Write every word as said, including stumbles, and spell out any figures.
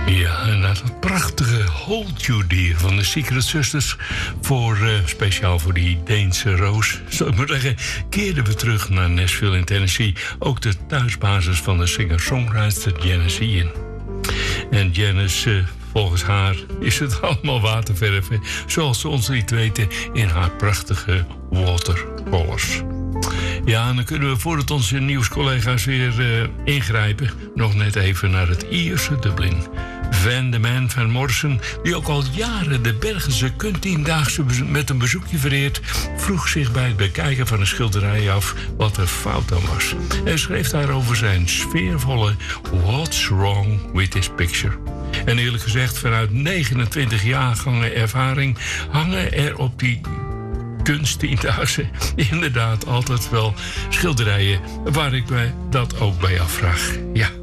Ja, en na dat prachtige Hold You Dear van de Secret Sisters... voor, uh, speciaal voor die Deense Roos, zal ik maar zeggen... keerden we terug naar Nashville in Tennessee. Ook de thuisbasis van de singer-songwriter Janice Ian. En Janice... Uh, Volgens haar is het allemaal waterverven, zoals ze ons liet weten in haar prachtige watercolors. Ja, en dan kunnen we voordat onze nieuwscollega's weer uh, ingrijpen... nog net even naar het Ierse Dublin. Van de Man van Morrison, die ook al jaren de Bergense Kuntiendaagse met een bezoekje vereert... vroeg zich bij het bekijken van een schilderij af wat er fout aan was. Hij schreef daarover zijn sfeervolle What's Wrong with This Picture. En eerlijk gezegd, vanuit negenentwintig jaargangen ervaring... hangen er op die kunsttiendaagse inderdaad altijd wel schilderijen... waar ik mij dat ook bij afvraag. Ja.